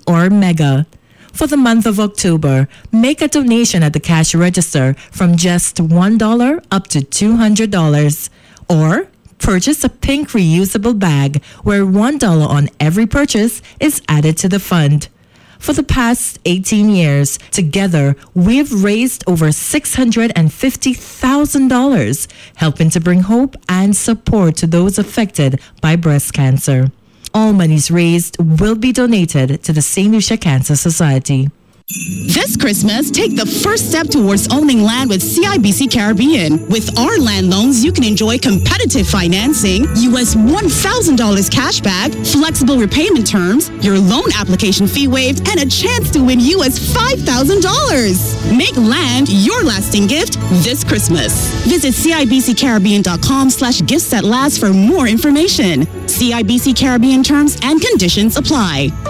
or Mega. For the month of October, make a donation at the cash register from just $1 up to $200. Or purchase a pink reusable bag where $1 on every purchase is added to the fund. For the past 18 years, together, we've raised over $650,000, helping to bring hope and support to those affected by breast cancer. All monies raised will be donated to the St. Lucia Cancer Society. This Christmas, take the first step towards owning land with CIBC Caribbean. With our land loans, you can enjoy competitive financing, US $1,000 cash back, flexible repayment terms, your loan application fee waived, and a chance to win US $5,000. Make land your lasting gift this Christmas. Visit CIBCCaribbean.com/gifts that last for more information. CIBC Caribbean terms and conditions apply.